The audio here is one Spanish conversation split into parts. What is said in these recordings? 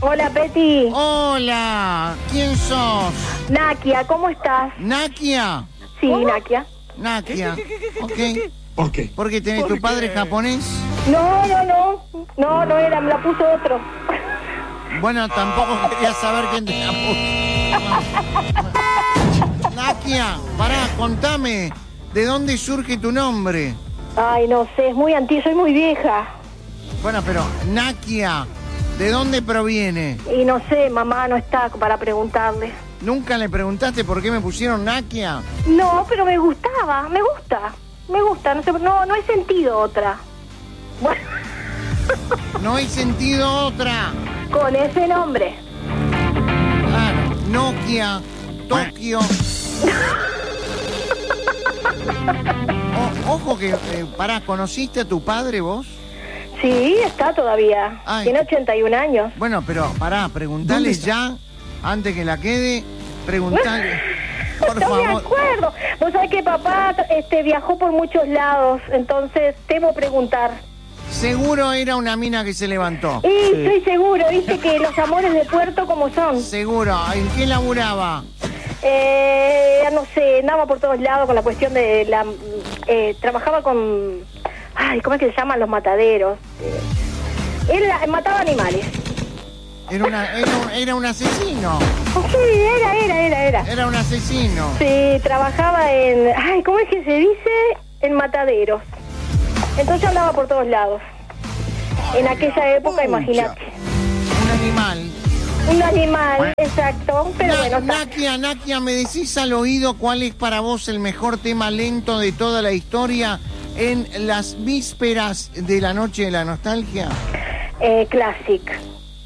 Hola, Peti. Hola, ¿quién sos? Nakia, ¿cómo estás? ¿Nakia? Sí, ¿Cómo? Nakia. Nakia. Ok. ¿Por qué? ¿Porque tenés ¿Por tu qué? padre japonés? No era, me la puso otro. Bueno, tampoco quería saber quién te la puso. Nakia, pará, contame, ¿de dónde surge tu nombre? Ay, no sé, es muy antiguo, soy muy vieja. Bueno, pero Nakia, ¿de dónde proviene? Y no sé, mamá no está para preguntarle. ¿Nunca le preguntaste por qué me pusieron Nakia? No, pero me gustaba, me gusta, no sé, no he sentido otra. Bueno, No hay sentido otra. con ese nombre. Claro, Nokia, Tokio. Ojo que, pará, ¿conociste a tu padre vos? Sí, está todavía. Ay. Tiene 81 años. Bueno, pero pará, preguntale ya, antes que la quede, preguntale, por No me favor. acuerdo. Vos sabés que papá viajó por muchos lados, entonces temo preguntar. Seguro era una mina que se levantó. Y estoy seguro, viste que los amores de puerto como son. Seguro, ¿en qué laburaba? No sé, andaba por todos lados con la cuestión de la... trabajaba con... Ay, ¿cómo es que se llaman los mataderos? Él mataba animales. Era un asesino. Sí, era. Era un asesino. Sí, trabajaba en... Ay, ¿cómo es que se dice? En mataderos. Entonces andaba por todos lados. En aquella época, imagínate. Un animal. Un animal, exacto. Pero bueno, está. Nakia, ¿me decís al oído cuál es para vos el mejor tema lento de toda la historia en las vísperas de la noche de la nostalgia? Classic.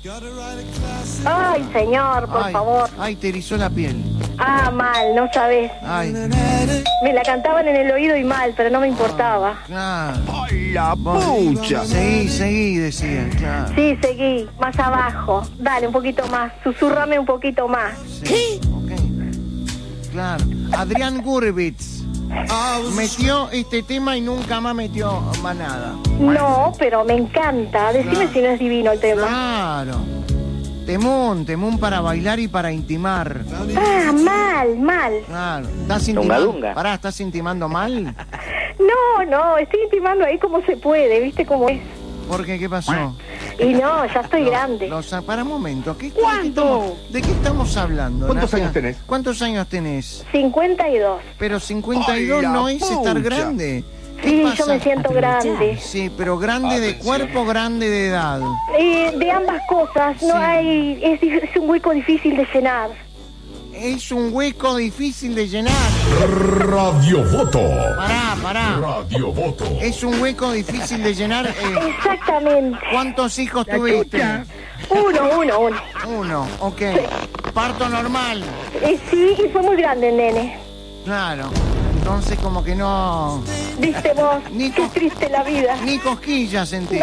Ay, señor, por favor. Ay, te erizó la piel. Ah, mal, no sabés. Ay, Me la cantaban en el oído y mal, pero no me importaba. claro. ¡Ay, la pucha! Seguí, decían, claro. Sí, seguí, más abajo. Dale, un poquito más, susurrame un poquito más. Sí, ok. Claro. Adrián Gurevitz metió este tema y nunca más metió más nada. No, pero me encanta. Decime Claro. si no es divino el tema. Claro. Temón para bailar y para intimar. Ah, mal. Claro. ¿Estás intimando? Dunga. Pará, ¿estás intimando mal? No, estoy intimando ahí como se puede, ¿viste cómo es? ¿Por qué? ¿Qué pasó? Y no, ya estoy grande. Para un momento. ¿Cuánto? ¿De qué estamos hablando? ¿Cuántos Nadia? años tenés? ¿Cuántos años tenés? 52. Pero 52 ¡Ay, la no es estar pucha! grande. ¿Qué Sí, pasa? yo me siento grande. Sí, pero grande de cuerpo, grande de edad. De ambas cosas, no Sí. hay... Es un hueco difícil de llenar. Es un hueco difícil de llenar. Radio Voto. Pará. Radio Voto. Es un hueco difícil de llenar. Exactamente. ¿Cuántos hijos tuviste? Uno. Uno, ok. Parto normal. Sí, y fue muy grande el nene. Claro. Entonces como que no... Viste vos, Ni qué con- triste la vida. Ni cosquillas sentí.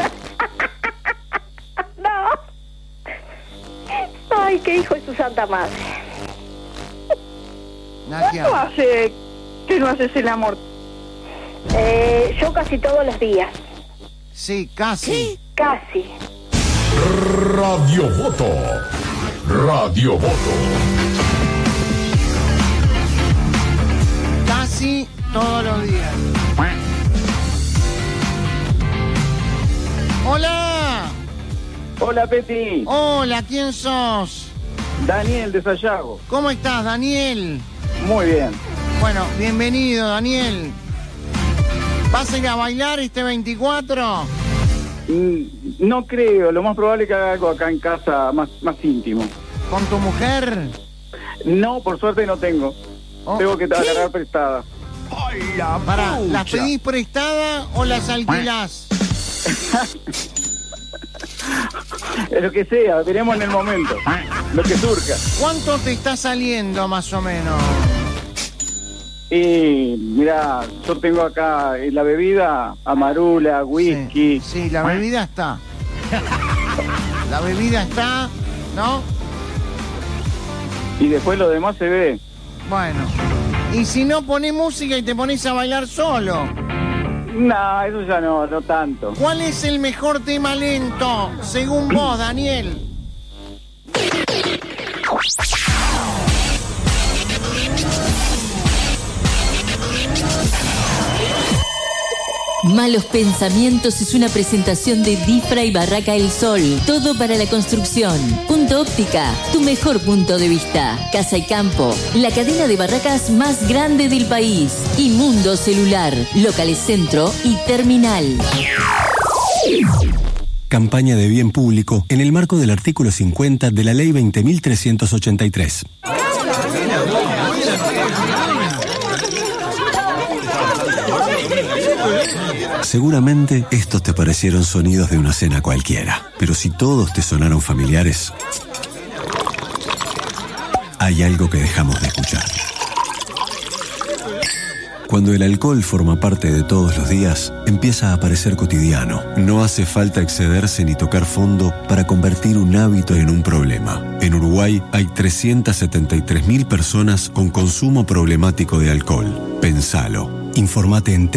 No. Ay, qué hijo de su santa madre. Nakia. ¿Qué no haces el amor? Yo casi todos los días. Sí, casi. Casi. Radio Voto. Radio Voto. Casi todos los días. ¡Hola! Hola, Peti. Hola, ¿quién sos? Daniel de Sayago. ¿Cómo estás, Daniel? Muy bien. Bueno, bienvenido, Daniel. ¿Vas a ir a bailar este 24? No creo. Lo más probable es que haga algo acá en casa más íntimo. ¿Con tu mujer? No, por suerte no tengo. Oh, Tengo que agarrar prestada. ¡Ay, la Pará, pucha! ¿las pedís prestadas o las alquilás? Lo que sea, veremos en el momento. Lo que surja. ¿Cuánto te está saliendo, más o menos? Y mira, yo tengo acá la bebida, amarula, whisky. Sí, la bebida está. La bebida está, ¿no? Y después lo demás se ve. Bueno. Y si no ponés música y te pones a bailar solo, No, eso ya no tanto. ¿cuál es el mejor tema lento, según vos, Daniel? Malos Pensamientos es una presentación de Difra y Barraca El Sol. Todo para la construcción. Punto Óptica, tu mejor punto de vista. Casa y Campo, la cadena de barracas más grande del país. Y Mundo Celular, locales Centro y Terminal. Campaña de bien público en el marco del artículo 50 de la Ley 20.383. Seguramente estos te parecieron sonidos de una cena cualquiera, pero si todos te sonaron familiares, hay algo que dejamos de escuchar. Cuando el alcohol forma parte de todos los días, empieza a parecer cotidiano. No hace falta excederse ni tocar fondo para convertir un hábito en un problema. En Uruguay hay 373.000 personas con consumo problemático de alcohol. Pensalo. Informate en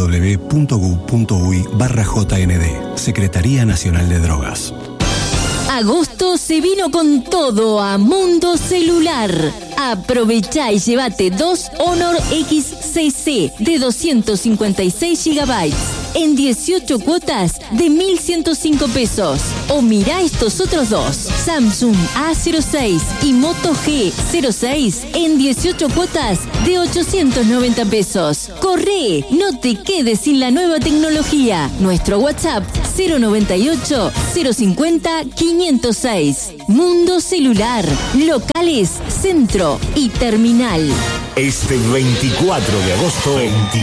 www.gu.uy/JND, Secretaría Nacional de Drogas. Agosto se vino con todo a Mundo Celular. Aprovechá y llévate 2 Honor X6C de 256 GB en 18 cuotas de 1.105 pesos. O mirá estos otros dos, Samsung A06 y Moto G06 en 18 cuotas de 890 pesos. Corre, no te quedes sin la nueva tecnología. Nuestro WhatsApp 098 050 506. Mundo Celular, locales Centro y Terminal. Este 24 de agosto,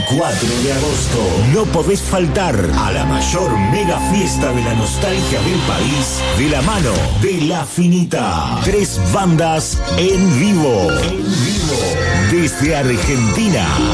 no podés faltar a la mayor mega fiesta de la nostalgia del país de la mano de La Finita. 3 bandas en vivo. Desde Argentina.